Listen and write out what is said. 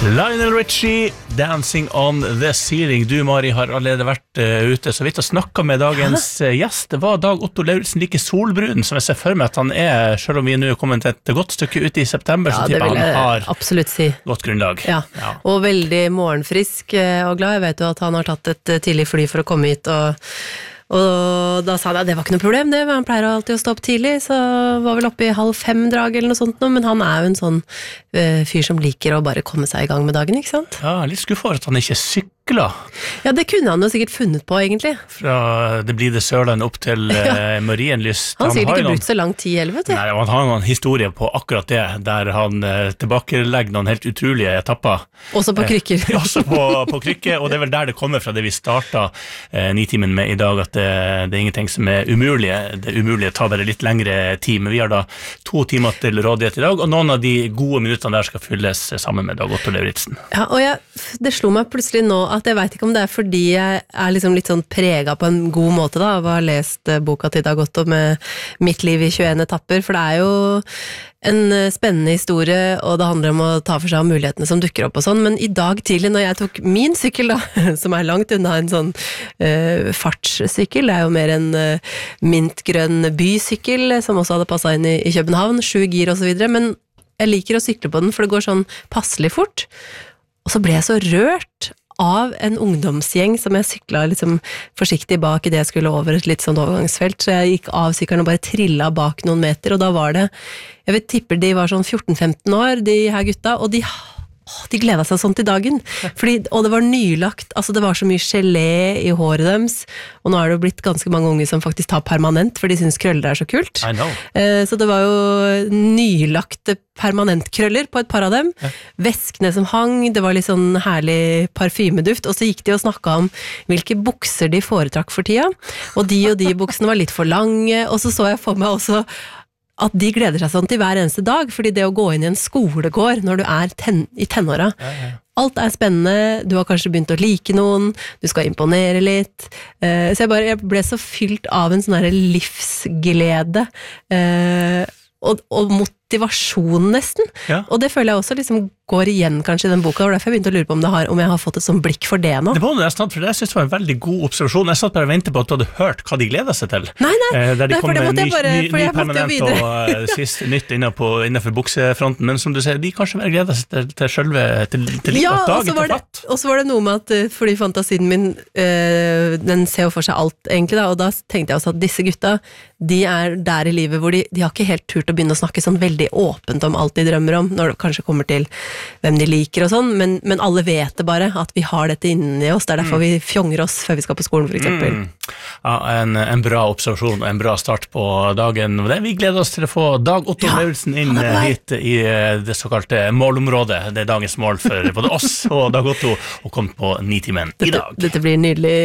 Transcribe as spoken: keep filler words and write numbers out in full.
Lionel Richie, Dancing on the Ceiling. Du, Mari, har allerede vært uh, ute så vidt og snakket med dagens uh, gjest. Det var Dag Otto Lauritzen like solbrun som jeg ser for meg at han er, selv om vi nå er kommet et godt stykke ut i september, ja, så tipper han har absolutt si. Godt grunnlag. Ja. Ja. Og veldig morgenfrisk og glad. Jeg vet jo at han har tatt et tidlig fly for å komme hit, og Og da sa han at det var ikke noe problem det, han pleier alltid å stå opp tidlig, så var vel oppe i halv fem drag eller noe sånt nå, men han er jo en sånn uh, fyr som liker å bare komme seg i gang med dagen, ikke sant? Ja, litt skuffet over at han ikke sykler. Ja, det kunne han jo sikkert funnet på egentlig. Fra det blir det Sørland opp til uh, ja. Marienlyst. Han, han sikkert ikke noen... brukt så lang tid heller, vet du. Nei, han har noen historie på akkurat det, der han uh, tilbakelegger noen helt utrolige etapper. Også på krykker. Eh, også på, på krykker, og det er vel der det kommer fra det vi startet uh, nitimen med i dag, at det, det er ingenting som er umulige. Det umulige tar bare litt lengre tid, men vi har da to timer til rådighet i dag, og noen av de gode minuttene der skal fylles sammen med Dag Otto Lauritzen. Ja, og jeg, det slo meg plutselig nå at jeg vet ikke om det er fordi jeg er liksom litt sånn preget på en god måte da, av å ha lest boka til Dag Otto med Mitt liv i tjueen etapper, for det er jo en spennende historie, og det handler om å ta for seg av mulighetene som dukker opp og sånn, men i dag tidlig når jeg tok min sykkel da, som er langt unna en sånn uh, fartssykkel, det er jo mer en uh, mintgrønn bysykkel, som også hadde passet inn i, i København, sju gir og så videre, men jeg liker å sykle på den, for det går sånn passelig fort, og så ble jeg så rørt av en ungdomsgjeng som jeg syklet liksom forsiktig bak i det jeg skulle over et litt sånn overgangsfelt, så jeg gikk av sykkelen og bare trillet bak noen meter, og da var det, jeg vet tipper de var sånn fjorten femten år, de her gutta, og de, de gledet seg sånn til dagen, fordi, og det var nylagt, altså det var så mye gelé i håret deres, og nå er det jo blitt ganske mange unge som faktisk tar permanent, for de synes krøller er så kult, så det var jo nylagte permanentkrøller på et par av dem, ja. Veskene som hang, det var litt sånn herlig parfymeduft, og så gikk de og snakket om hvilke bukser de foretrakk for tida, og de og de buksene var litt for lange, og så så jeg for meg også at de gleder seg sånn til hver eneste dag, fordi det å gå inn i en skolegård når du er ten, i tenåra, ja, ja. Alt er spennende, du har kanskje begynt å like noen, du skal imponere litt, uh, så jeg, bare, jeg ble så fylt av en sånn her livsglede, uh, og, og motivasjon nesten, ja. Og det føler jeg også liksom går igjen kanskje i den boka, og derfor jeg begynte å lure på om, det har, om jeg har fått et sånn blikk for det nå. Det var det nesten, for det jeg synes det var en veldig god observasjon. Jeg satt bare og ventet på at du hadde hørt hva de gleder seg til. Nei, nei, eh, der de nei kom for det måtte ny, jeg bare, ny, for jeg ny måtte jo videre. og uh, sist nytt innenfor, innenfor buksefronten, men som du sier, de kanskje bare gleder seg til, til selve, til, til livet, ja, dagen til fatt. Og så var det noe med at, fordi fantasien min, øh, den ser jo for seg alt egentlig da, og da tenkte jeg også at disse gutta, de er der i livet hvor de, de har ikke helt turt å begynne å snakke sånn veldig åpent om alt de drømmer om, når det kanskje kommer til hvem de liker og sånn, men, men alle vet det bare, at vi har dette inni oss, det er derfor mm. vi fjonger oss før vi skal på skolen for eksempel. Mm. Ja, en, en bra observasjon og en bra start på dagen. Vi gleder oss til å få Dag Otto ja, Lauritzen inn hit i det såkalte målområdet. Det er dagens mål for både oss og Dag Otto å komme på nitimen i dag. Dette, dette blir nydelig.